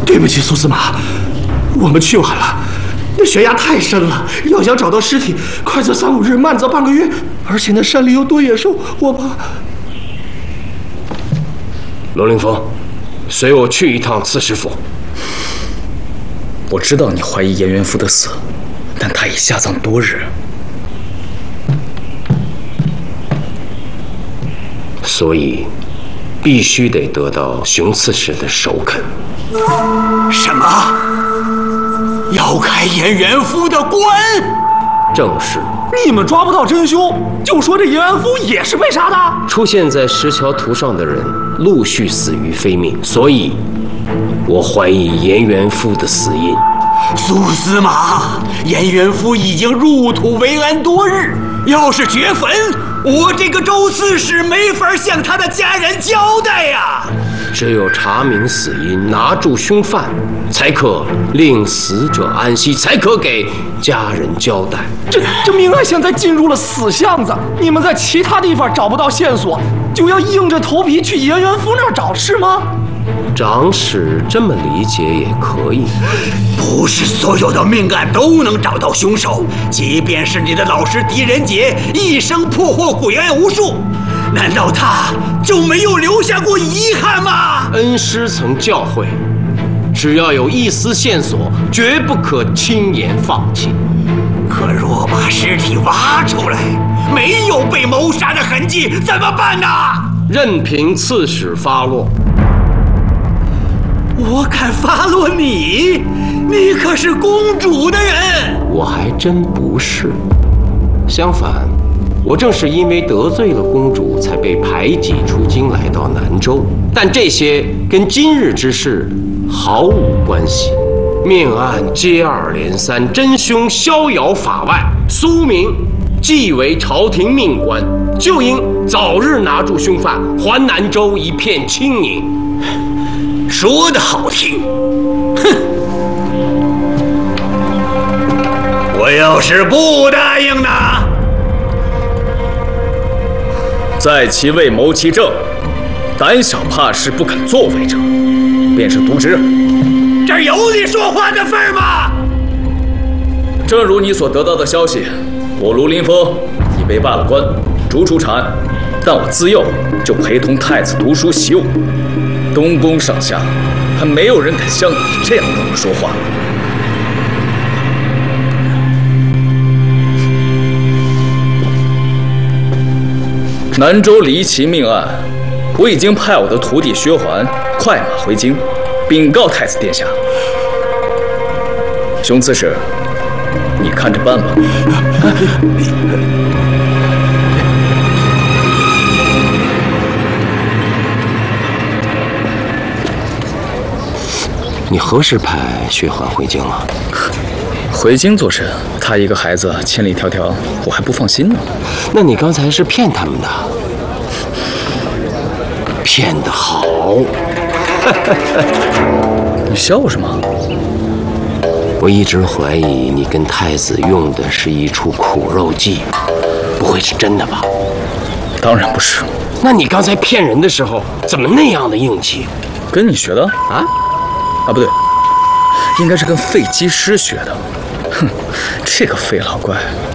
对不起，苏司马，我们去晚了。那悬崖太深了，要想找到尸体，快则3、5日，慢则半个月。而且那山里又多野兽，我怕。 罗凌风，随我去一趟刺史府。 我知道你怀疑颜元夫的死，但他已下葬多日。 所以，必须得得到熊刺史的首肯。 什么？要开颜元夫的棺？ 正是。 你们抓不到真凶，就说这颜元夫也是被杀的？ 出现在石桥图上的人陆续死于非命，所以，我怀疑颜元夫的死因。 苏司马，颜元夫已经入土为安多日，要是掘坟，我这个周刺史没法向他的家人交代呀。 只有查明死因，拿住凶犯，才可令死者安息，才可给家人交代。 这命案现在进入了死巷子，你们在其他地方找不到线索，就要硬着头皮去颜元夫那儿找，是吗？ 长史这么理解也可以。 不是所有的命案都能找到凶手，即便是你的老师狄仁杰一生破获诡案无数，难道他就没有留下过遗憾吗？ 恩师曾教诲，只要有一丝线索，绝不可轻言放弃。 可若把尸体挖出来，没有被谋杀的痕迹，怎么办呢？ 任凭刺史发落。 我敢发落你？你可是公主的人。 我还真不是，相反，我正是因为得罪了公主，才被排挤出京，来到南州。但这些跟今日之事毫无关系。命案接二连三，真凶逍遥法外，苏明既为朝廷命官，就应早日拿住凶犯，还南州一片清宁。 说得好听，哼！我要是不答应呢？ 在其位谋其政，胆小怕事不肯作为者，便是渎职。 这有你说话的份儿吗？ 正如你所得到的消息，我卢林峰已被罢了官，逐出长安，但我自幼就陪同太子读书习武。东宫上下，还没有人敢像你这样跟我说话。南州离奇命案，我已经派我的徒弟薛环快马回京，禀告太子殿下。熊刺史，你看着办吧。 你何时派薛环回京了？ 回京做甚？他一个孩子千里迢迢，我还不放心呢。 那你刚才是骗他们的，骗得好。 你笑什么？ 我一直怀疑你跟太子用的是一出苦肉计，不会是真的吧？ 当然不是。 那你刚才骗人的时候，怎么那样的硬气？ 跟你学的啊？ 啊，不对，应该是跟废机师学的。哼，这个废老怪